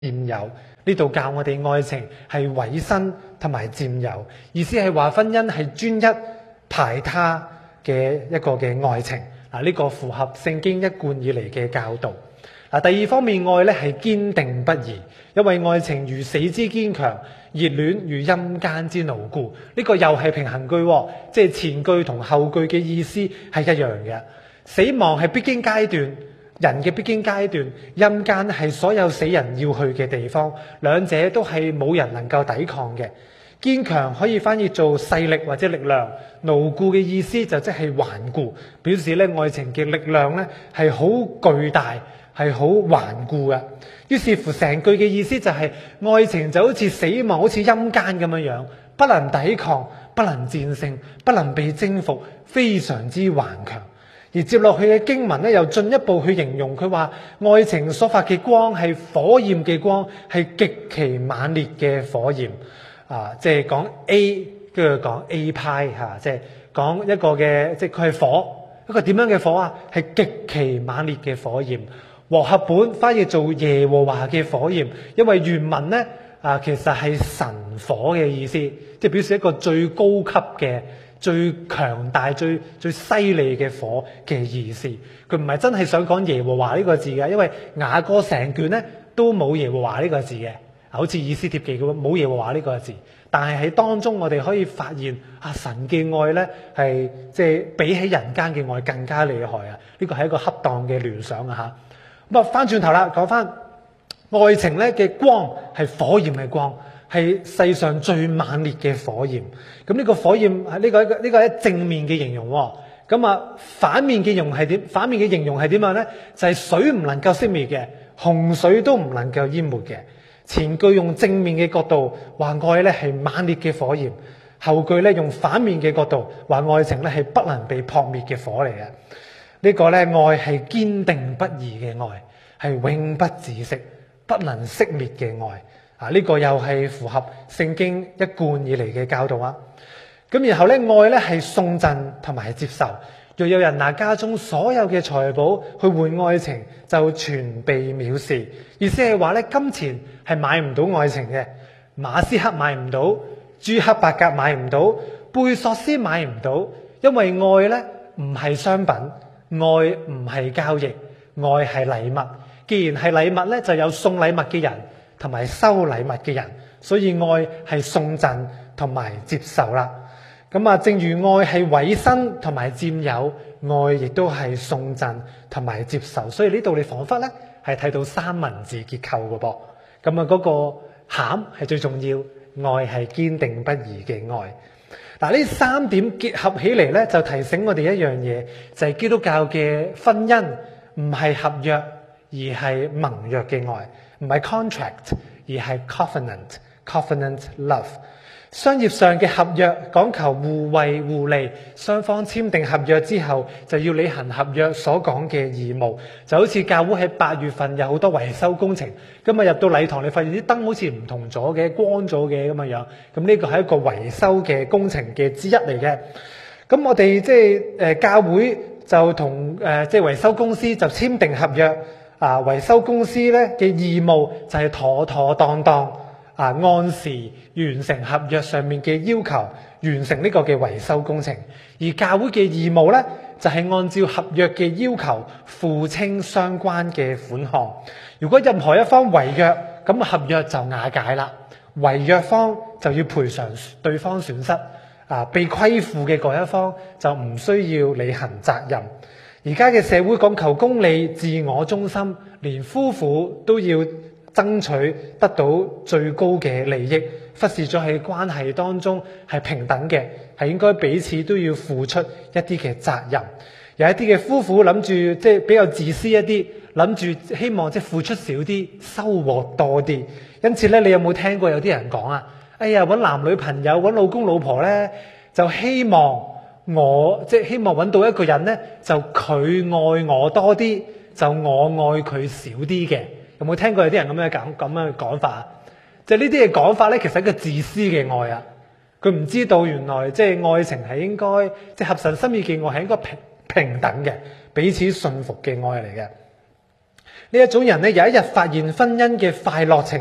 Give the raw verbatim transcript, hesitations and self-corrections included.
佔有。呢度教我哋愛情係委身同埋佔有，意思係話婚姻係專一排他嘅一個嘅愛情。嗱，呢個符合聖經一貫以嚟嘅教導。嗱，第二方面，愛咧係堅定不移，因為愛情如死之堅強，熱戀如陰間之牢固。呢個又係平衡句，即係前句同後句嘅意思係一樣嘅。死亡係必經階段，人嘅必經階段，陰間係所有死人要去嘅地方，兩者都係冇人能夠抵抗嘅。堅強可以翻譯做勢力或者力量，牢固嘅意思就即係頑固，表示咧愛情嘅力量咧係好巨大，係好頑固嘅。於是乎成句嘅意思就係、是、愛情就好似死亡，好似陰間咁樣樣，不能抵抗，不能戰勝，不能被征服，非常之頑強。而接落去嘅經文咧，又進一步去形容佢話，愛情所發嘅光係火焰嘅光，係極其猛烈嘅火焰。啊，即係講 A， 跟住講 A 派嚇，即係講一個嘅，即係佢係火，一個點樣嘅火啊？係極其猛烈嘅火焰。和合本翻譯做耶和華嘅火焰，因為原文咧啊，其實係神火嘅意思，即係表示一個最高級嘅、最強大、最最犀利嘅火嘅意思。佢唔係真係想講耶和華呢個字嘅，因為雅歌成卷咧都冇耶和華呢個字嘅。好似以斯帖記咁冇耶和華呢個字，但係喺當中我哋可以發現啊，神嘅愛咧係即係比起人間嘅愛更加厲害啊！呢個係一個恰當嘅聯想啊吓。咁啊，翻轉頭啦，講翻愛情咧嘅光係火焰嘅光，係世上最猛烈嘅火焰。咁呢個火焰係呢個呢個係正面嘅形容。咁啊，反面嘅形容係點？反面嘅形容係點樣咧？就係水唔能夠熄滅嘅，洪水都唔能夠淹沒嘅。前句用正面嘅角度話愛咧係猛烈嘅火焰，後句咧用反面嘅角度話愛情咧係不能被撲滅嘅火嚟嘅。呢個咧愛係堅定不移嘅愛，係永不止息、不能熄滅嘅愛。啊，呢個又係符合聖經一貫以嚟嘅教導啊。咁然後咧愛咧係送贈同埋接受。若有人拿家中所有嘅財寶去換愛情，就全被藐視。意思係話咧，金錢係買唔到愛情嘅，馬斯克買唔到，朱克伯格買唔到，貝索斯買唔到，因為愛咧唔係商品，愛唔係交易，愛係禮物。既然係禮物咧，就有送禮物嘅人同埋收禮物嘅人，所以愛係送贈同埋接受啦。咁啊，正如愛係委身同埋佔有，愛亦都係送贈同埋接受。所以呢度你彷彿咧係睇到三文治結構嘅噃。咁啊，嗰個餡係最重要，愛係堅定不移嘅愛。嗱，呢三點結合起嚟咧，就提醒我哋一樣嘢，就係基督教嘅婚姻唔係合約，而係盟約嘅愛，唔係 contract， 而係 covenant，covenant love。商業上嘅合約講求互惠互利，雙方簽訂合約之後就要履行合約所講嘅義務。就好似教會喺八月份有好多維修工程，今日入到禮堂你發現啲燈好似唔同咗嘅，光咗嘅咁樣樣。咁呢個係一個維修嘅工程嘅之一嚟嘅。咁我哋即係誒教會就同誒即係維修公司就簽訂合約啊，維修公司咧嘅義務就係妥妥當當。啊，按時完成合約上面嘅要求，完成呢個嘅維修工程。而教會嘅義務呢，就係、是、按照合約嘅要求付清相關嘅款項。如果任何一方違約，咁合約就瓦解啦。違約方就要賠償對方損失。啊，被虧負嘅嗰一方就唔需要履行責任。而家嘅社會講求公理、自我中心，連夫婦都要爭取得到最高嘅利益，忽視咗喺關係當中係平等嘅，係應該彼此都要付出一啲嘅責任。有一啲嘅夫婦諗住即係比較自私一啲，諗住希望即係付出少啲，收穫多啲。因此咧，你有冇聽過有啲人講啊？哎呀，揾男女朋友、揾老公老婆咧，就希望我即係希望揾到一個人咧，就佢愛我多啲，就我愛佢少啲嘅。有冇聽過有啲人咁樣講咁樣講法啊？即係呢啲嘅講法咧，其實係一個自私嘅愛啊！佢唔知道原來即係愛情係應該即係合神心意嘅愛係應該平平等嘅，彼此信服嘅愛嚟嘅。 呢一種人咧，有一日發現婚姻嘅快樂情